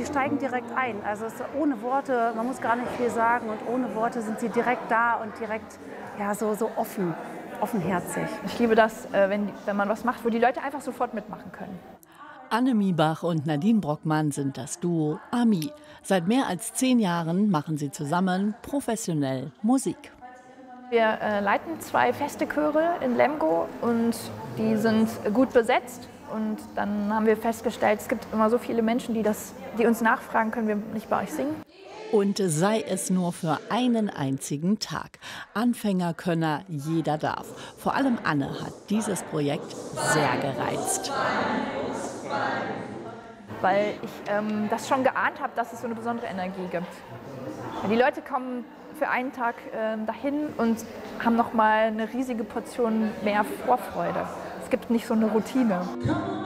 steigen direkt ein. Also es ist ohne Worte, man muss gar nicht viel sagen und ohne Worte sind sie direkt da und direkt ja, so offen, offenherzig. Ich liebe das, wenn man was macht, wo die Leute einfach sofort mitmachen können. Anne Miebach und Nadine Brockmann sind das Duo Ami. Seit mehr als 10 Jahren machen sie zusammen professionell Musik. Wir leiten 2 feste Chöre in Lemgo und die sind gut besetzt. Und dann haben wir festgestellt, es gibt immer so viele Menschen, die uns nachfragen, können wir nicht bei euch singen? Und sei es nur für einen einzigen Tag. Anfängerkönner, jeder darf. Vor allem Anne hat dieses Projekt sehr gereizt. Weil ich das schon geahnt habe, dass es so eine besondere Energie gibt. Die Leute kommen für einen Tag dahin und haben noch mal eine riesige Portion mehr Vorfreude. Es gibt nicht so eine Routine.